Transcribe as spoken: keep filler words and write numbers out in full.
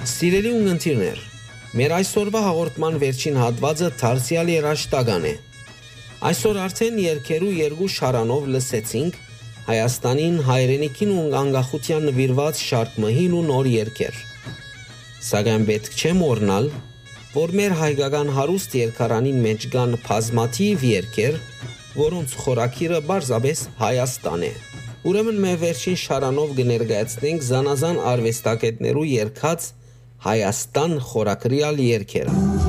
Սիրելի ունգընտիրներ, մեր այսօրվա հաղորդման վերջին հատվածը դարձյալ երաժշտական է։ Այսօր արդեն երգերու երկու շարանով լսեցինք Հայաստանին, հայրենիքին ու անկախության նվիրված շարք մհին ու նոր երգեր։ Սակայն պետք չէ մոռանալ, որ մեր հայկական հարուստ երգարանին մեջ կան բազմաթիվ երգեր, որոնց խորագիրը պարզապես Հայաստան է։ Ուրեմն մեր վերջին շարանով կներկայացնենք զանազան արվեստագետներու երգած Հայաստան խորագրյալ երգերը։